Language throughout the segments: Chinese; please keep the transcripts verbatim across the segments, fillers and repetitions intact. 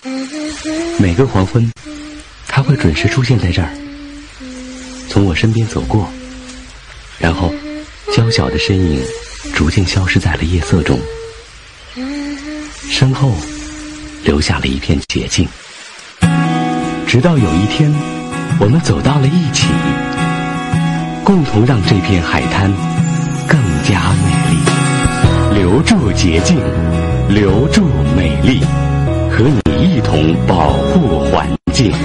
每个黄昏，他会准时出现在这儿，从我身边走过，然后娇小的身影逐渐消失在了夜色中，身后留下了一片洁净。直到有一天，我们走到了一起，共同让这片海滩更加美丽。留住洁净，留住美丽，和你一同保护环境。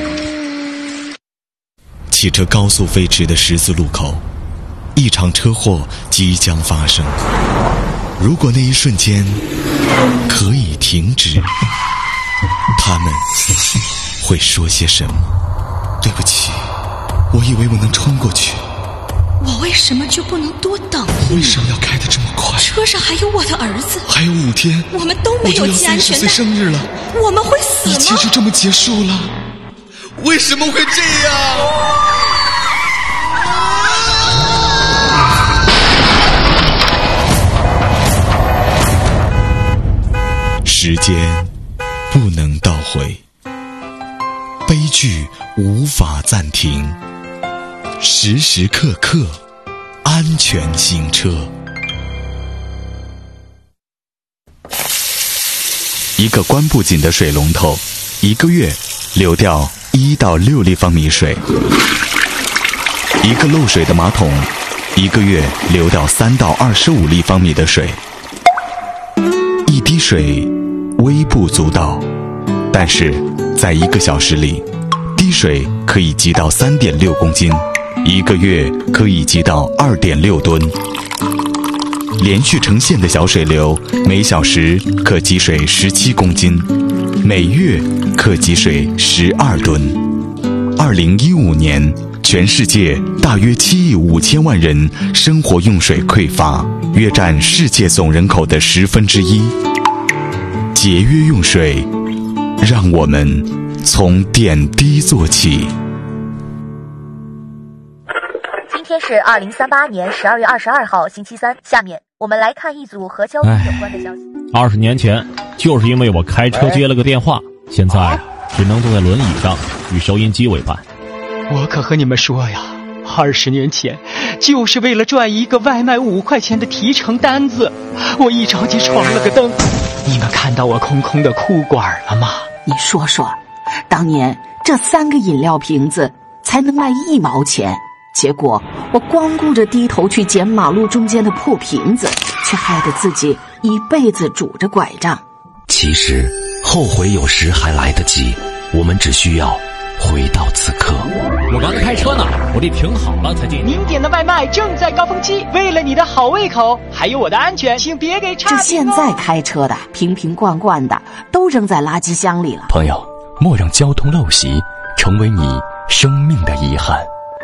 汽车高速飞驰的十字路口，一场车祸即将发生。如果那一瞬间可以停止，他们会说些什么？对不起，我以为我能冲过去。 我为什么就不能多等一为什么要开得这么快？ 车上还有我的儿系， 还有五天， 我们都没有系安全带。 我就要三十岁生日了， 我们会死吗？ 一切就这么结束了？为什么会这样？时间不能倒回，悲剧无法暂停，时时刻刻安全行车。一个关不紧的水龙头，一个月流掉一到六立方米水；一个漏水的马桶，一个月流掉三到二十五立方米的水。一滴水微不足道，但是在一个小时里，滴水可以积到三点六公斤，一个月可以积到二点六吨。连续成线的小水流，每小时可积水十七公斤，每月可积水十二吨。二零一五年，全世界大约七亿五千万人生活用水匮乏，约占世界总人口的十分之一。节约用水，让我们从点滴做起。 今天是二零三八年十二月二十二号星期三，下面我们来看一组和交通有关的消息。 二十年前，就是因为我开车接了个电话，现在只能坐在轮椅上与收音机为伴。 我可和你们说呀，二十年前就是为了赚一个外卖五块钱的提成单子，我一着急闯了个灯。你们看到我空空的裤管了吗？ 你说说，当年这三个饮料瓶子才能卖一毛钱，结果我光顾着低头去捡马路中间的破瓶子，却害得自己一辈子拄着拐杖。 其实后悔有时还来得及，我们只需要回到此刻。 我刚才开车呢，我得停好了才进。 您点的外卖正在高峰期，为了你的好胃口，还有我的安全，请别给差评哦。 这现在开车的瓶瓶罐罐的都扔在垃圾箱里了。 朋友，莫让交通陋习成为你生命的遗憾。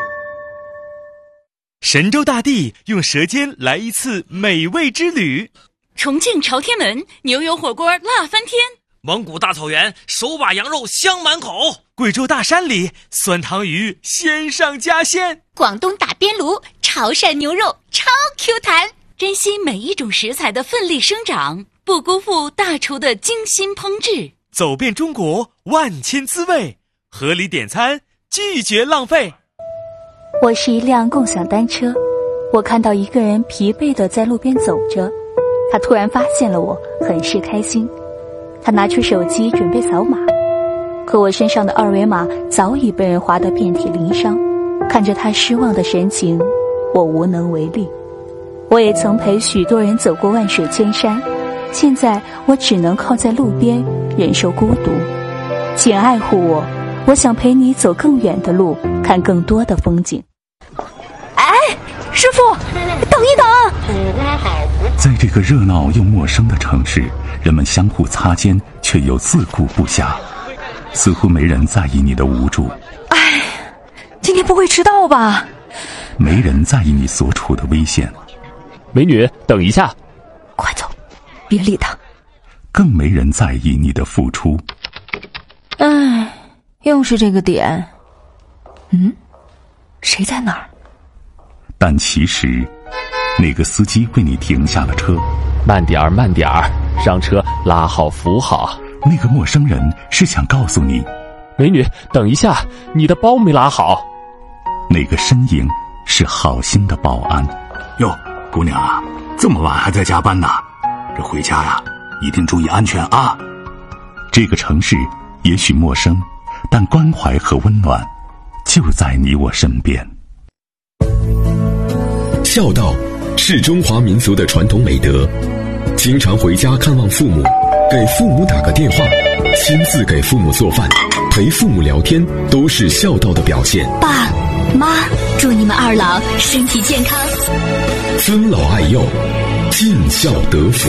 神州大地用舌尖来一次美味之旅。 重庆朝天门牛油火锅辣翻天， 蒙古大草原手把羊肉香满口， 贵州大山里酸汤鱼鲜上加鲜， 广东打边炉潮汕牛肉超 Q 弹。珍惜每一种食材的奋力生长，不辜负大厨的精心烹制。 走遍中国万千滋味，合理点餐，拒绝浪费。 我是一辆共享单车，我看到一个人疲惫地在路边走着，他突然发现了我，很是开心。他拿出手机准备扫码，可我身上的二维码早已被人划得遍体鳞伤。看着他失望的神情，我无能为力。我也曾陪许多人走过万水千山，现在我只能靠在路边忍受孤独。请爱护我，我想陪你走更远的路，看更多的风景。 哎，师傅，等一等！ 在这个热闹又陌生的城市，人们相互擦肩，却又自顾不暇，似乎没人在意你的无助。 哎，今天不会迟到吧？ 没人在意你所处的危险。 美女，等一下！ 快走，别理他。 更没人在意你的付出。 哎，又是这个点。嗯，谁在哪儿？ 但其实那个司机为你停下了车。 慢点儿慢点儿，上车拉好扶好。 那个陌生人是想告诉你， 美女，等一下，你的包没拉好。 那个身影是好心的保安。 哟，姑娘啊，这么晚还在加班呢？这回家呀，一定注意安全啊。 这个城市也许陌生，但关怀和温暖就在你我身边。 孝道是中华民族的传统美德，经常回家看望父母，给父母打个电话，亲自给父母做饭，陪父母聊天，都是孝道的表现。 爸妈，祝你们二老身体健康， 尊老爱幼，尽孝得福。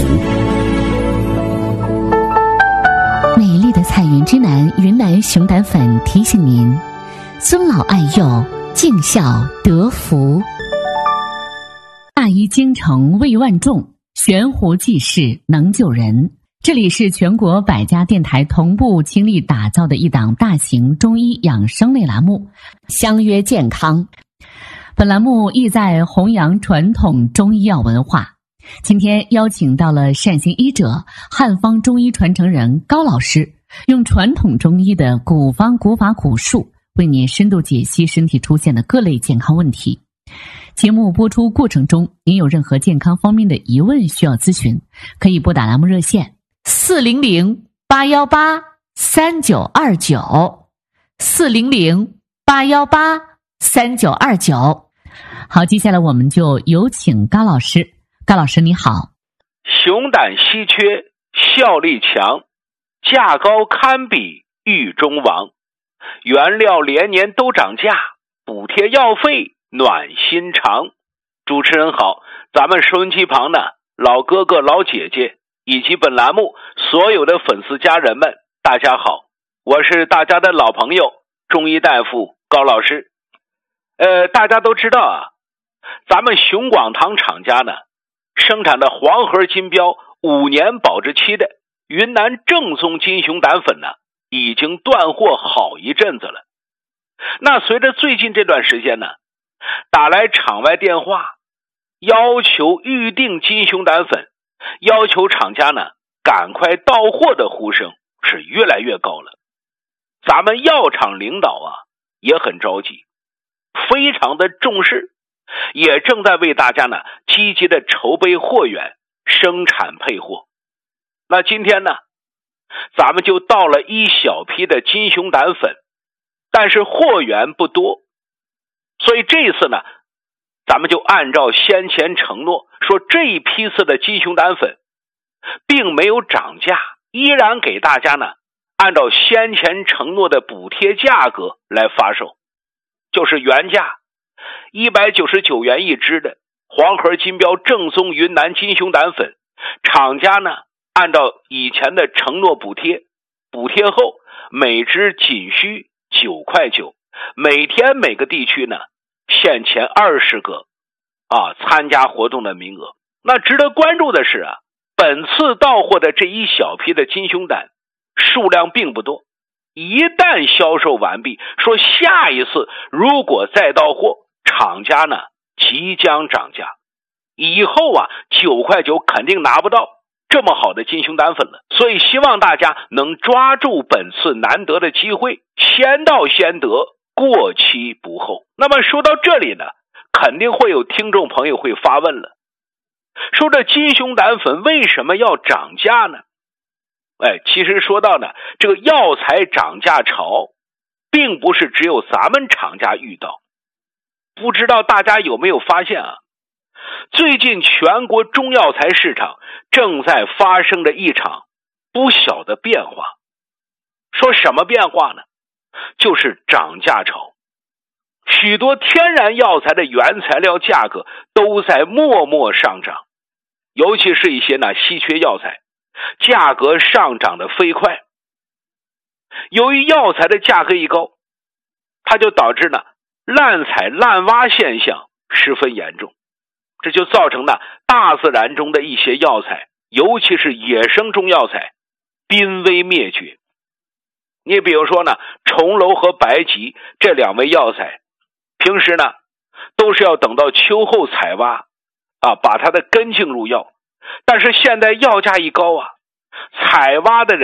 美丽的彩云之南云南熊胆粉提醒您：尊老爱幼，尽孝得福。大医精诚为万众，悬壶济世能救人。这里是全国百家电台同步倾力打造的一档大型中医养生类栏目，相约健康。本栏目意在弘扬传统中医药文化。今天邀请到了善行医者、汉方中医传承人高老师，用传统中医的古方古法古术，为您深度解析身体出现的各类健康问题。节目播出过程中，您有任何健康方面的疑问需要咨询，可以拨打栏目热线四零零八幺八三九二九四零零八幺八三九二九。好，接下来我们就有请高老师。高老师你好。 熊胆稀缺，效力强，价高堪比狱中王，原料连年都涨价，补贴药费暖心肠。主持人好，咱们收音机旁的老哥哥老姐姐以及本栏目所有的粉丝家人们，大家好，我是大家的老朋友中医大夫高老师。呃，大家都知道啊，咱们熊广堂厂家呢生产的黄河金标五年保质期的云南正宗金熊胆粉呢，已经断货好一阵子了。那随着最近这段时间呢，打来厂外电话要求预定金熊胆粉，要求厂家呢赶快到货的呼声是越来越高了。咱们药厂领导啊也很着急，非常的重视，也正在为大家呢积极的筹备货源，生产配货。那今天呢，咱们就到了一小批的金熊胆粉，但是货源不多，所以这次呢，咱们就按照先前承诺，说这一批次的金熊胆粉并没有涨价，依然给大家呢按照先前承诺的补贴价格来发售，就是原价一百九十九元一支的黄河金标正宗云南金熊胆粉，厂家呢按照以前的承诺补贴，补贴后每支仅需九块九，每天每个地区呢限前二十个啊参加活动的名额。那值得关注的是啊，本次到货的这一小批的金熊胆数量并不多，一旦销售完毕，说下一次如果再到货，厂家呢即将涨价，以后啊九块九肯定拿不到这么好的金熊胆粉了。所以希望大家能抓住本次难得的机会，先到先得，过期不候。那么说到这里呢，肯定会有听众朋友会发问了，说这金熊胆粉为什么要涨价呢？哎，其实说到呢，这个药材涨价潮并不是只有咱们厂家遇到，不知道大家有没有发现啊，最近全国中药材市场正在发生着一场不小的变化。说什么变化呢？就是涨价潮。许多天然药材的原材料价格都在默默上涨，尤其是一些呢稀缺药材，价格上涨的飞快。由于药材的价格一高，它就导致呢滥采滥挖现象十分严重，这就造成了大自然中的一些药材，尤其是野生中药材濒危灭绝。你比如说呢，重楼和白及这两味药材，平时呢都是要等到秋后采挖啊，把它的根茎入药，但是现在药价一高啊，采挖的人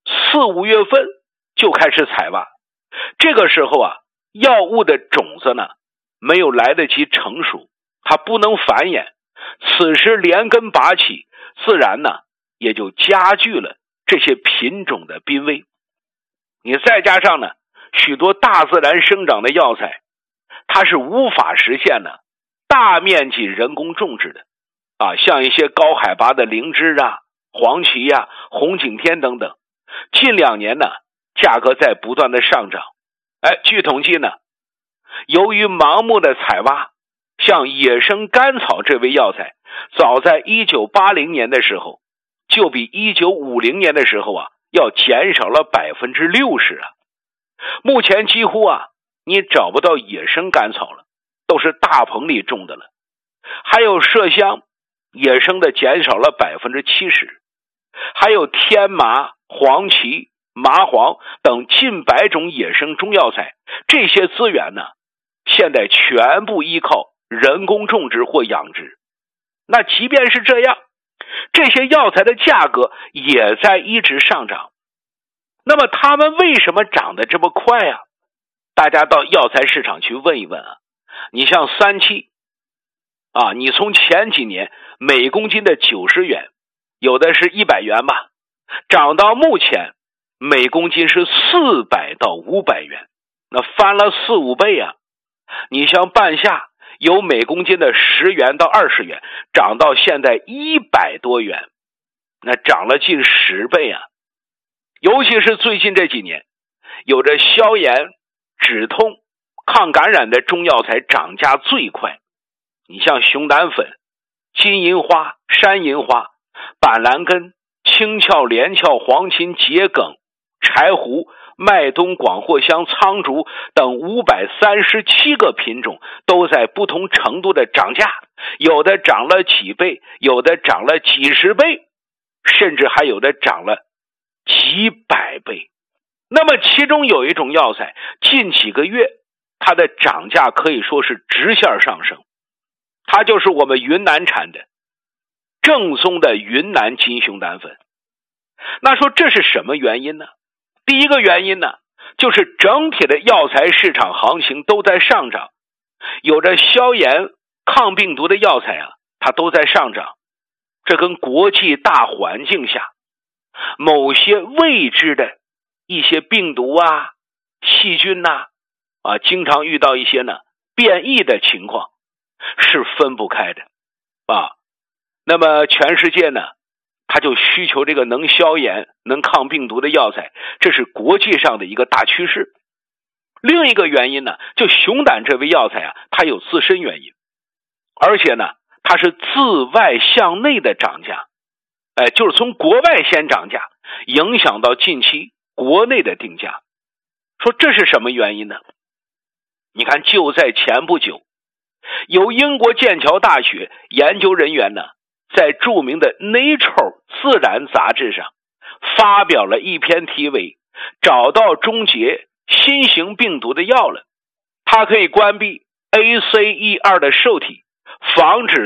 四五月份就开始采挖。这个时候啊，药物的种子呢没有来得及成熟，它不能繁衍，此时连根拔起，自然呢也就加剧了这些品种的濒危。你再加上呢许多大自然生长的药材，它是无法实现呢大面积人工种植的啊，像一些高海拔的灵芝啊、黄芪啊、红景天等等，近两年呢价格在不断的上涨。哎，据统计呢，由于盲目的采挖，像野生甘草这味药材，早在一九八零年的时候就比一九五零年的时候啊要减少了 百分之六十 啊。目前几乎啊你找不到野生甘草了，都是大棚里种的了。还有麝香，野生的减少了 百分之七十， 还有天麻、黄芪、麻黄等近百种野生中药材，这些资源呢现在全部依靠人工种植或养殖。那即便是这样，这些药材的价格也在一直上涨。那么它们为什么涨得这么快啊？大家到药材市场去问一问啊。你像三七啊，你从前几年每公斤的九十元，有的是一百元吧，涨到目前每公斤是四百到五百元，那翻了四五倍啊。你像半夏，由每公斤的十元到二十元，涨到现在一百多元，那涨了近十倍啊。尤其是最近这几年，有着消炎、止痛、抗感染的中药材涨价最快。你像熊胆粉、金银花、山银花、板蓝根、青壳、连壳、黄芩、桔梗、柴胡、麦冬、广藿香、苍竹等五百三十七个品种都在不同程度的涨价，有的涨了几倍，有的涨了几十倍，甚至还有的涨了几百倍。那么其中有一种药材，近几个月它的涨价可以说是直线上升，它就是我们云南产的正宗的云南金熊胆粉。那说这是什么原因呢？第一个原因呢，就是整体的药材市场行情都在上涨，有着消炎、抗病毒的药材啊，它都在上涨。这跟国际大环境下某些未知的一些病毒啊、细菌呐 啊, 啊，经常遇到一些呢变异的情况是分不开的啊。那么全世界呢，它就需求这个能消炎、能抗病毒的药材，这是国际上的一个大趋势。另一个原因呢，就熊胆这味药材啊，它有自身原因，而且呢，它是自外向内的涨价，哎，就是从国外先涨价，影响到近期国内的定价。说这是什么原因呢？你看，就在前不久，有英国剑桥大学研究人员呢，在著名的 Nature 自然杂志上发表了一篇题为找到终结新型病毒的药了，它可以关闭 A C E 二 的受体，防止